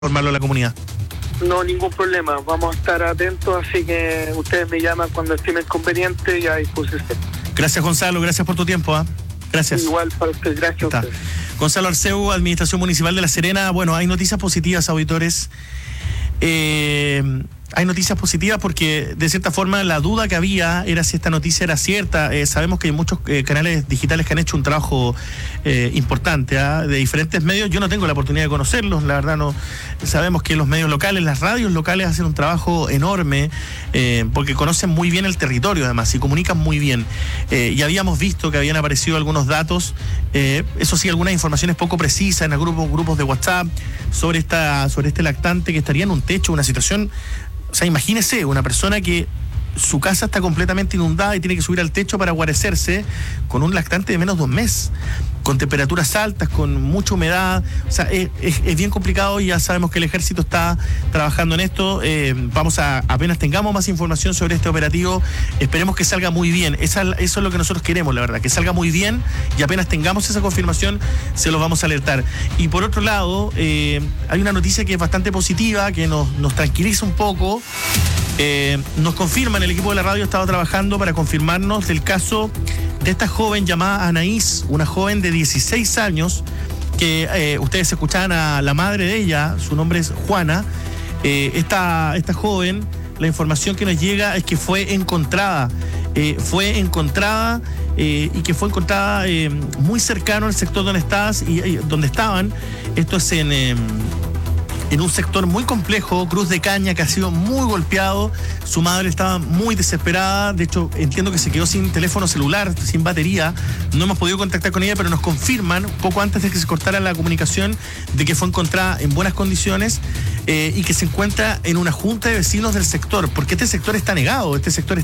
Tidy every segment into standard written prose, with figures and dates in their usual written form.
informarlo a la comunidad. No, ningún problema. Vamos a estar atentos, así que ustedes me llaman cuando estimen conveniente y a disposición. Gracias, Gonzalo. Gracias por tu tiempo. Gracias. Igual para usted. Gracias a usted. Gonzalo Arceu, Administración Municipal de La Serena. Bueno, hay noticias positivas, auditores. Hay noticias positivas porque, de cierta forma, la duda que había era si esta noticia era cierta. Sabemos que hay muchos canales digitales que han hecho un trabajo importante de diferentes medios. Yo no tengo la oportunidad de conocerlos, la verdad no. Sabemos que los medios locales, las radios locales hacen un trabajo enorme porque conocen muy bien el territorio, además, y comunican muy bien. Y habíamos visto que habían aparecido algunos datos, eso sí, algunas informaciones poco precisas en algunos grupos de WhatsApp sobre este lactante que estaría en un techo, una situación. O sea, imagínese una persona que su casa está completamente inundada y tiene que subir al techo para guarecerse con un lactante de menos de un mes, con temperaturas altas, con mucha humedad. O sea, es bien complicado y ya sabemos que el ejército está trabajando en esto. Apenas tengamos más información sobre este operativo, esperemos que salga muy bien. Eso es lo que nosotros queremos, la verdad, que salga muy bien, y apenas tengamos esa confirmación se los vamos a alertar. Y por otro lado, hay una noticia que es bastante positiva, que nos tranquiliza un poco. Nos confirman, el equipo de la radio ha estado trabajando para confirmarnos del caso de esta joven llamada Anaís, una joven de 16 años, que ustedes escuchaban a la madre de ella, su nombre es Juana. Esta joven, la información que nos llega es que fue encontrada y que fue encontrada muy cercano al sector donde estaban. Esto es en un sector muy complejo, Cruz de Caña, que ha sido muy golpeado. Su madre estaba muy desesperada. De hecho, entiendo que se quedó sin teléfono celular, sin batería. No hemos podido contactar con ella, pero nos confirman, poco antes de que se cortara la comunicación, de que fue encontrada en buenas condiciones y que se encuentra en una junta de vecinos del sector, porque este sector está negado,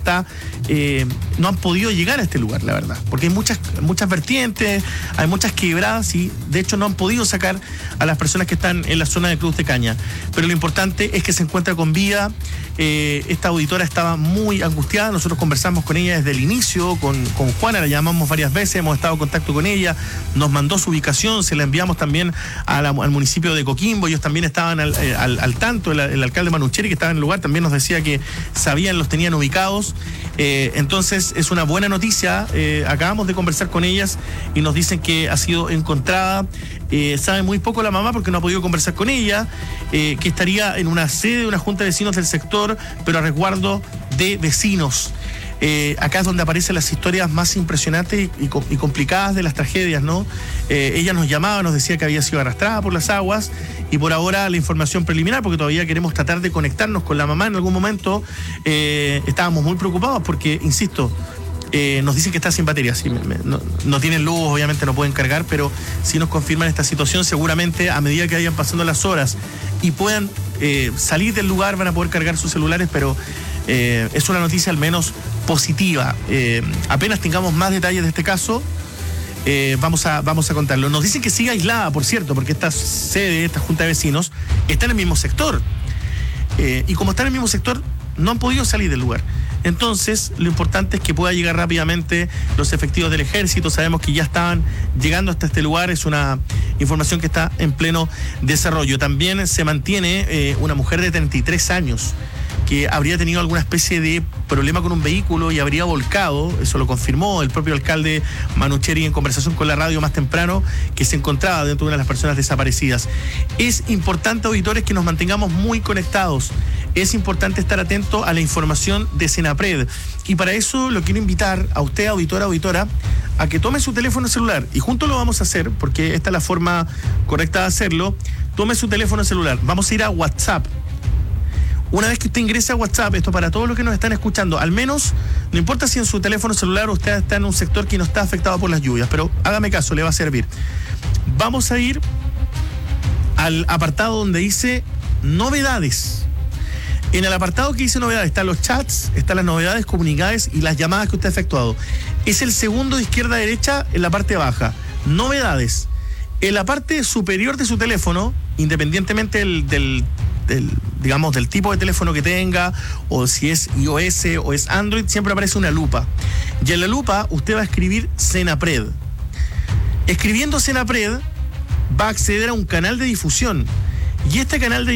no han podido llegar a este lugar, la verdad, porque hay muchas vertientes, hay muchas quebradas y de hecho no han podido sacar a las personas que están en la zona de Cruz de Caña. Pero lo importante es que se encuentra con vida. Esta auditora estaba muy angustiada. Nosotros conversamos con ella desde el inicio, con Juana, la llamamos varias veces, hemos estado en contacto con ella, nos mandó su ubicación, se la enviamos también al municipio de Coquimbo. Ellos también estaban al tanto. El alcalde Manucheri, que estaba en el lugar, también nos decía que los tenían ubicados. Entonces es una buena noticia. Acabamos de conversar con ellas y nos dicen que ha sido encontrada. Sabe muy poco la mamá porque no ha podido conversar con ella, que estaría en una sede de una junta de vecinos del sector, pero a resguardo de vecinos. Acá es donde aparecen las historias más impresionantes y complicadas de las tragedias, ¿no? Ella nos llamaba, nos decía que había sido arrastrada por las aguas, y por ahora la información preliminar, porque todavía queremos tratar de conectarnos con la mamá en algún momento, estábamos muy preocupados porque, insisto, nos dicen que está sin batería. Sí, no tienen luz, obviamente no pueden cargar, pero si nos confirman esta situación, seguramente a medida que vayan pasando las horas y puedan salir del lugar van a poder cargar sus celulares, pero es una noticia al menos positiva. Apenas tengamos más detalles de este caso, vamos a contarlo. Nos dicen que sigue aislada, por cierto, porque esta sede, esta junta de vecinos, está en el mismo sector. Y como está en el mismo sector, no han podido salir del lugar. Entonces, lo importante es que pueda llegar rápidamente los efectivos del ejército. Sabemos que ya estaban llegando hasta este lugar. Es una información que está en pleno desarrollo. También se mantiene una mujer de 33 años que habría tenido alguna especie de problema con un vehículo y habría volcado. Eso lo confirmó el propio alcalde Manucheri en conversación con la radio más temprano, que se encontraba dentro de una de las personas desaparecidas. Es importante, auditores, que nos mantengamos muy conectados. Es importante estar atento a la información de Senapred. Y para eso lo quiero invitar a usted, auditora, a que tome su teléfono celular. Y juntos lo vamos a hacer, porque esta es la forma correcta de hacerlo. Tome su teléfono celular. Vamos a ir a WhatsApp. Una vez que usted ingrese a WhatsApp, esto para todos los que nos están escuchando, al menos, no importa si en su teléfono celular usted está en un sector que no está afectado por las lluvias, pero hágame caso, le va a servir. Vamos a ir al apartado donde dice novedades. En el apartado que dice novedades están los chats, están las novedades comunicadas y las llamadas que usted ha efectuado. Es el segundo de izquierda a derecha en la parte baja. Novedades. En la parte superior de su teléfono, independientemente del tipo de teléfono que tenga, o si es iOS o es Android, siempre aparece una lupa. Y en la lupa usted va a escribir Senapred. Escribiendo Senapred va a acceder a un canal de difusión. Y este canal de